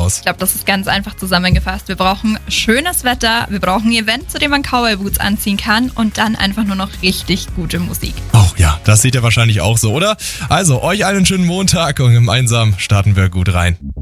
aus? Ich glaube, das ist ganz einfach zusammengefasst. Wir brauchen schönes Wetter, wir brauchen ein Event, zu dem man Cowboy Boots anziehen kann und dann einfach nur noch richtig gute Musik. Oh ja, das seht ihr wahrscheinlich auch so, oder? Also, euch einen schönen Montag und gemeinsam starten wir gut rein.